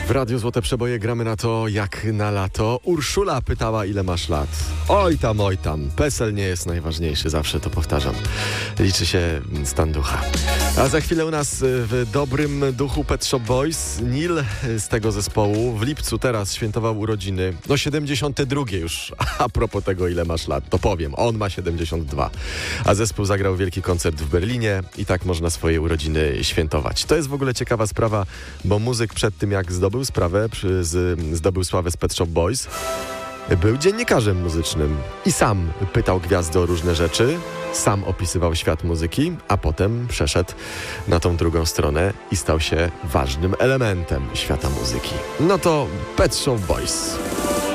W Radiu Złote Przeboje gramy na to jak na lato. Urszula pytała, ile masz lat. Oj tam. PESEL nie jest najważniejszy, zawsze to powtarzam. Liczy się stan ducha. A za chwilę u nas w dobrym duchu Pet Shop Boys. Neil z tego zespołu w lipcu teraz świętował urodziny. 72 już. A propos tego, ile masz lat, to powiem. On ma 72. A zespół zagrał wielki koncert w Berlinie i tak można swoje urodziny świętować. To jest w ogóle ciekawa sprawa, bo muzyk przed tym, jak zdobył sławę z Pet Shop Boys, był dziennikarzem muzycznym i sam pytał gwiazdy o różne rzeczy, sam opisywał świat muzyki, a potem przeszedł na tą drugą stronę i stał się ważnym elementem świata muzyki. No to Pet Shop Boys.